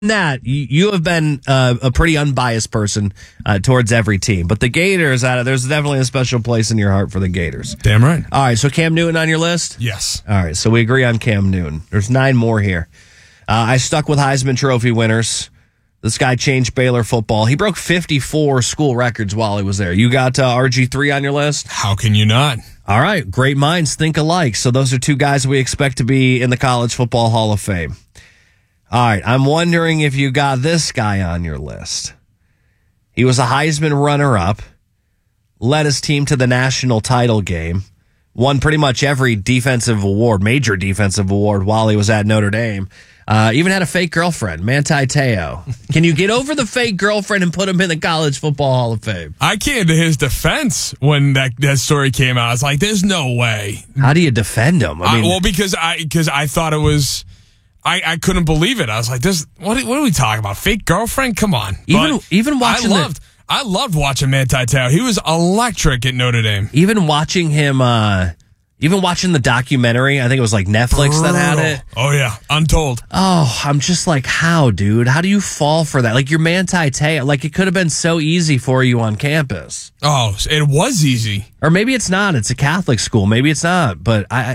that, you have been a pretty unbiased person towards every team. But the Gators, there's definitely a special place in your heart for the Gators. Damn right. All right, so Cam Newton on your list? Yes. All right, so we agree on Cam Newton. There's 9 more here. I stuck with Heisman Trophy winners. This guy changed Baylor football. He broke 54 school records while he was there. You got RG3 on your list? How can you not? All right, great minds think alike. So those are 2 guys we expect to be in the College Football Hall of Fame. All right, I'm wondering if you got this guy on your list. He was a Heisman runner-up, led his team to the national title game, won pretty much every defensive award, major defensive award while he was at Notre Dame. Even had a fake girlfriend, Manti Te'o. Can you get over the fake girlfriend and put him in the College Football Hall of Fame? I came to his defense when that story came out. I was like, there's no way. How do you defend him? Well, because I thought it was... I couldn't believe it. I was like, "This what are we talking about? Fake girlfriend? Come on!" Even watching, I loved watching Manti Te'o. He was electric at Notre Dame. Even watching him, even watching the documentary. I think it was like Netflix that had it. Oh yeah, Untold. Oh, I'm just like, how, dude? How do you fall for that? Like, you're Manti Te'o. Like, it could have been so easy for you on campus. Oh, it was easy. Or maybe it's not. It's a Catholic school. Maybe it's not. But I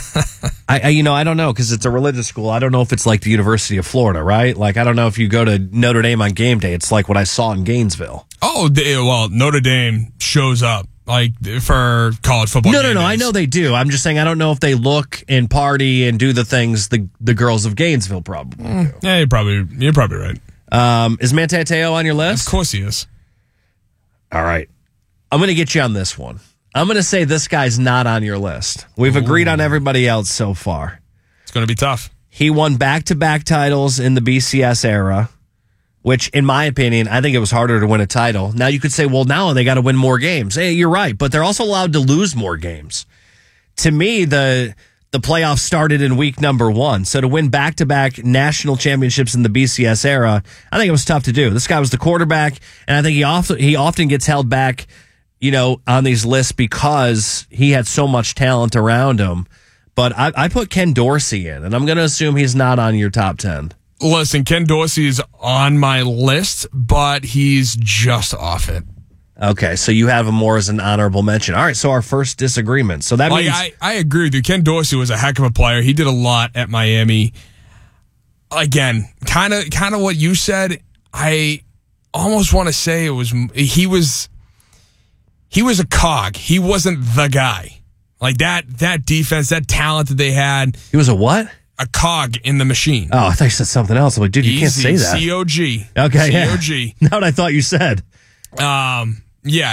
don't know, because it's a religious school. I don't know if it's like the University of Florida, right? Like, I don't know if you go to Notre Dame on game day. It's like what I saw in Gainesville. Oh, well, Notre Dame shows up like for college football. No. I know they do. I'm just saying I don't know if they look and party and do the things the girls of Gainesville probably do. Yeah, you're probably right. Is Manti Te'o on your list? Of course he is. All right. I'm going to get you on this one. I'm going to say this guy's not on your list. We've agreed on everybody else so far. It's going to be tough. He won back-to-back titles in the BCS era, which, in my opinion, I think it was harder to win a title. Now you could say, well, now they got to win more games. Hey, you're right, but they're also allowed to lose more games. To me, the playoffs started in week number 1. So to win back-to-back national championships in the BCS era, I think it was tough to do. This guy was the quarterback, and I think he often gets held back, on these lists because he had so much talent around him. But I put Ken Dorsey in, and I'm going to assume he's not on your top 10. Listen, Ken Dorsey is on my list, but he's just off it. Okay, so you have him more as an honorable mention. All right, so our first disagreement. So that means... I agree with you. Ken Dorsey was a heck of a player. He did a lot at Miami. Again, kind of what you said. I almost want to say he was a cog. He wasn't the guy. Like that defense, that talent that they had. He was a what? A cog in the machine. Oh, I thought you said something else. I'm like, dude, you can't say that. C-O-G. Okay, C-O-G. Yeah. Not what I thought you said. Yeah,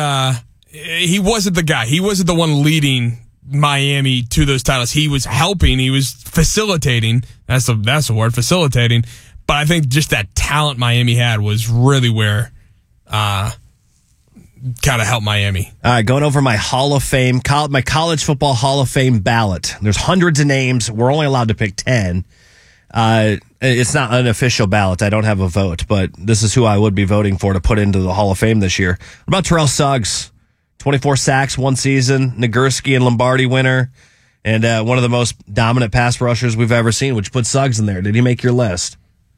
he wasn't the guy. He wasn't the one leading Miami to those titles. He was helping. He was facilitating. That's the word, facilitating. But I think just that talent Miami had was really where kind of helped Miami. All right, going over my Hall of Fame, my College Football Hall of Fame ballot. There's hundreds of names. We're only allowed to pick 10. It's not an official ballot. I don't have a vote, but this is who I would be voting for to put into the Hall of Fame this year. What about Terrell Suggs? 24 sacks one season, Nagurski and Lombardi winner, and one of the most dominant pass rushers we've ever seen, which puts Suggs in there. Did he make your list?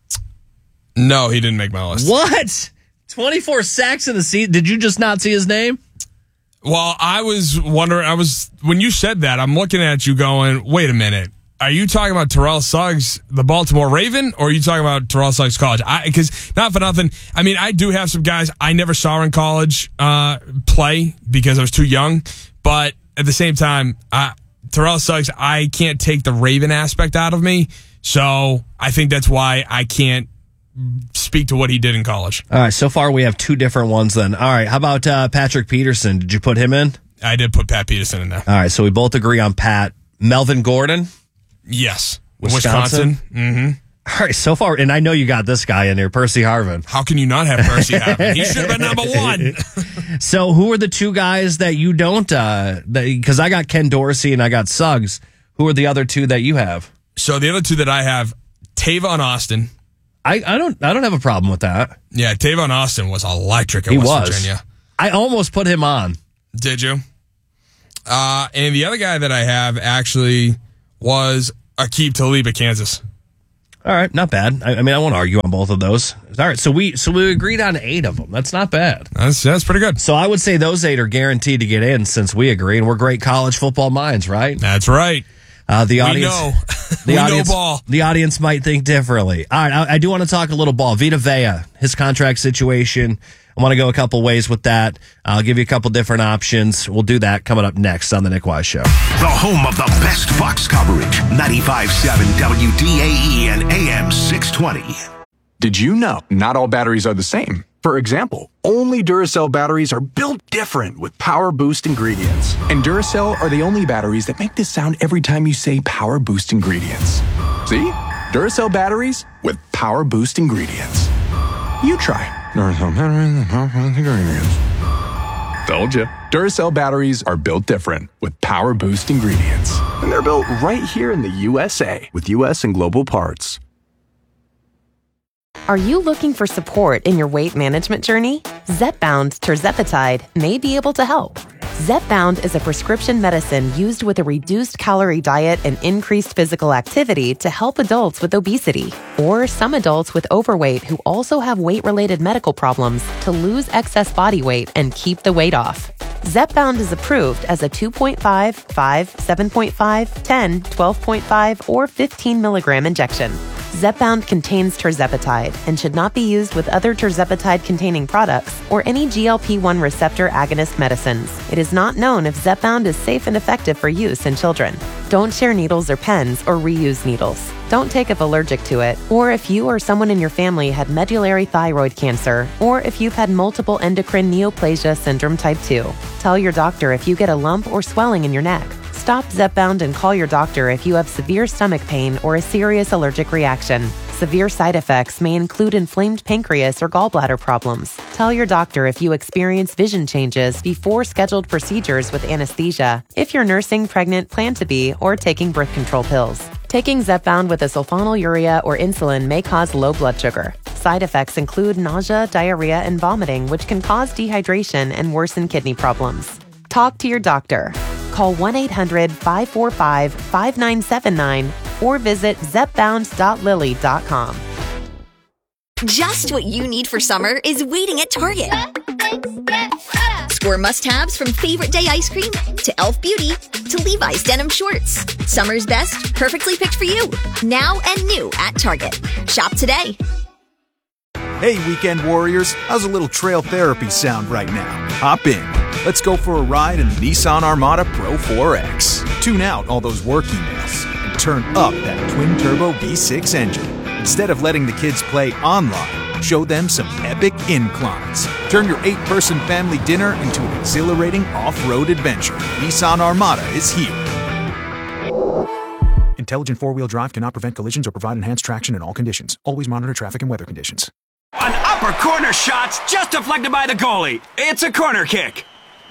No, he didn't make my list. What? 24 sacks in the season? Did you just not see his name? Well, I was wondering, when you said that, I'm looking at you going, wait a minute. Are you talking about Terrell Suggs, the Baltimore Raven, or are you talking about Terrell Suggs College? Because not for nothing, I do have some guys I never saw in college play because I was too young. But at the same time, Terrell Suggs, I can't take the Raven aspect out of me. So I think that's why I can't speak to what he did in college. All right, so far we have 2 different ones then. All right, how about Patrick Peterson? Did you put him in? I did put Pat Peterson in there. All right, so we both agree on Pat. Melvin Gordon? Yes. Wisconsin? Mm-hmm. All right, so far, and I know you got this guy in here, Percy Harvin. How can you not have Percy Harvin? He should have been number 1. So who are the 2 guys that you don't, because I got Ken Dorsey and I got Suggs. Who are the other 2 that you have? So the other 2 that I have, Tavon Austin. I don't have a problem with that. Yeah, Tavon Austin was electric at West Virginia. I almost put him on. Did you? And the other guy that I have actually was Aqib Talib at Kansas. All right, not bad. I mean, I won't argue on both of those. All right, so we agreed on 8 of them. That's not bad. That's pretty good. So I would say those 8 are guaranteed to get in since we agree, and we're great college football minds, right? That's right. The audience, we know ball. The audience might think differently. All right, I do want to talk a little ball. Vita Vea, his contract situation. I want to go a couple ways with that. I'll give you a couple different options. We'll do that coming up next on The Nick Wise Show. The home of the best Fox coverage. 95.7 WDAE and AM 620. Did you know not all batteries are the same? For example, only Duracell batteries are built different with Power Boost ingredients. And Duracell are the only batteries that make this sound every time you say Power Boost ingredients. See? Duracell batteries with Power Boost ingredients. You try. Duracell batteries with Power Boost ingredients. Told you. Duracell batteries are built different with Power Boost ingredients. And they're built right here in the USA with US and global parts. Are you looking for support in your weight management journey? Zepbound tirzepatide may be able to help. Zepbound is a prescription medicine used with a reduced calorie diet and increased physical activity to help adults with obesity or some adults with overweight who also have weight-related medical problems to lose excess body weight and keep the weight off. Zepbound is approved as a 2.5, 5, 7.5, 10, 12.5, or 15 milligram injection. Zepbound contains tirzepatide and should not be used with other tirzepatide-containing products or any GLP-1 receptor agonist medicines. It is not known if Zepbound is safe and effective for use in children. Don't share needles or pens or reuse needles. Don't take if allergic to it, or if you or someone in your family had medullary thyroid cancer, or if you've had multiple endocrine neoplasia syndrome type 2. Tell your doctor if you get a lump or swelling in your neck. Stop Zepbound and call your doctor if you have severe stomach pain or a serious allergic reaction. Severe side effects may include inflamed pancreas or gallbladder problems. Tell your doctor if you experience vision changes before scheduled procedures with anesthesia, if you're nursing, pregnant, plan to be, or taking birth control pills. Taking Zepbound with a sulfonylurea or insulin may cause low blood sugar. Side effects include nausea, diarrhea, and vomiting, which can cause dehydration and worsen kidney problems. Talk to your doctor. Call 1-800-545-5979 or visit zepbound.lilly.com. Just what you need for summer is waiting at Target. Score must-haves from favorite day ice cream to Elf Beauty to Levi's denim shorts. Summer's best, perfectly picked for you. Now and new at Target. Shop today. Hey, weekend warriors. How's a little trail therapy sound right now? Hop in. Let's go for a ride in the Nissan Armada Pro 4X. Tune out all those work emails and turn up that twin-turbo V6 engine. Instead of letting the kids play online, show them some epic inclines. Turn your 8-person family dinner into an exhilarating off-road adventure. Nissan Armada is here. Intelligent four-wheel drive cannot prevent collisions or provide enhanced traction in all conditions. Always monitor traffic and weather conditions. An upper corner shot's just deflected by the goalie. It's a corner kick.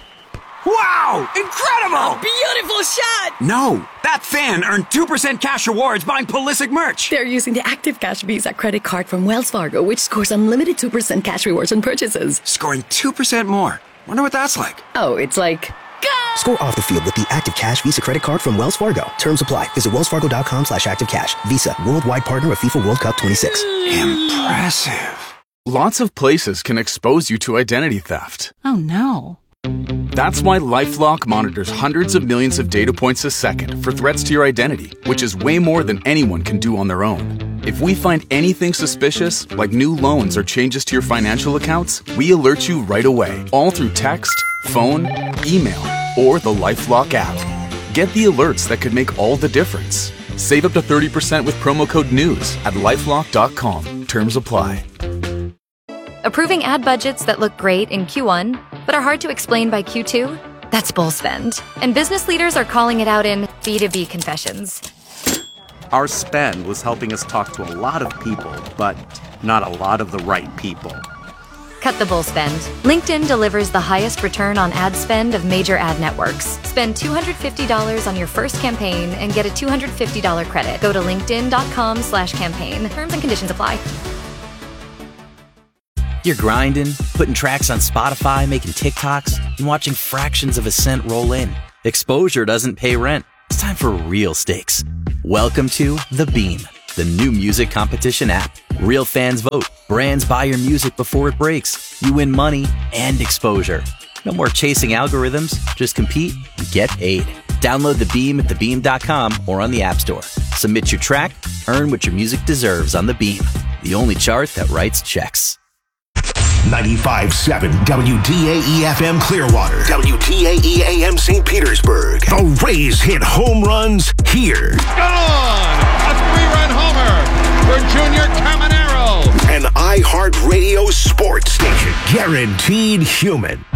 Wow! Incredible! Beautiful shot! No, that fan earned 2% cash rewards buying Pulisic merch. They're using the Active Cash Visa credit card from Wells Fargo, which scores unlimited 2% cash rewards on purchases. Scoring 2% more. Wonder what that's like. Oh, it's like... Go! Score off the field with the Active Cash Visa credit card from Wells Fargo. Terms apply. Visit wellsfargo.com/activecash. Visa, worldwide partner of FIFA World Cup 26. Impressive. Lots of places can expose you to identity theft. Oh, no. That's why LifeLock monitors hundreds of millions of data points a second for threats to your identity, which is way more than anyone can do on their own. If we find anything suspicious, like new loans or changes to your financial accounts, we alert you right away, all through text, phone, email, or the LifeLock app. Get the alerts that could make all the difference. Save up to 30% with promo code NEWS at LifeLock.com. Terms apply. Approving ad budgets that look great in Q1, but are hard to explain by Q2? That's bull spend. And business leaders are calling it out in B2B confessions. Our spend was helping us talk to a lot of people, but not a lot of the right people. Cut the bull spend. LinkedIn delivers the highest return on ad spend of major ad networks. Spend $250 on your first campaign and get a $250 credit. Go to linkedin.com/campaign. Terms and conditions apply. You're grinding, putting tracks on Spotify, making TikToks, and watching fractions of a cent roll in. Exposure doesn't pay rent. It's time for real stakes. Welcome to The Beam. the new music competition app. Real fans vote. Brands buy your music before it breaks. You win money and exposure. No more chasing algorithms. Just compete and get paid. Download The Beam at thebeam.com or on the App Store. Submit your track, earn what your music deserves on The Beam, the only chart that writes checks. 95.7 WDAE-FM Clearwater, WDAE-AM St. Petersburg. The Rays hit home runs here. Gone! A 3-run homer for Junior Caminero. An iHeartRadio sports station, guaranteed human.